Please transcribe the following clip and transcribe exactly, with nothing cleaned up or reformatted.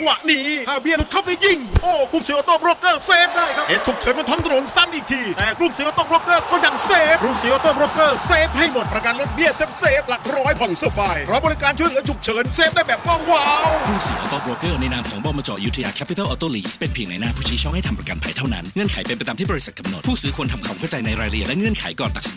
วะนี้ถ้าเบียร์หลุดเข้าไปยิงโอ้กรุงศรีออโต้โบรกเกอร์เซฟได้ครับเหตุฉุกเฉินบนท้องถนนซ้ำอีกทีแต่กรุงศรีออโต้โบรกเกอร์ก็ยังเซฟกรุงศรีออโต้โบรกเกอร์เซฟให้หมดประกันรถเบี้ยเซฟเซฟหลักร้อยผ่อนสบายเพราะบริการช่วยเหลือฉุกเฉินเซฟได้แบบว้าวกรุงศรีออโต้โบรกเกอร์ในนามของบมจ.อยุธยาแคปิตอลออโต้ลีสเป็นเพียงในหน้าผู้ชี้ช่องให้ทำประกันภัยเท่านั้นเงื่อนไขเป็นไปตามที่บริษัทกำหนดผู้ซื้อควรทำความเข้าใจในรายละเอียดและเงื่อนไขก่อนตัดสิน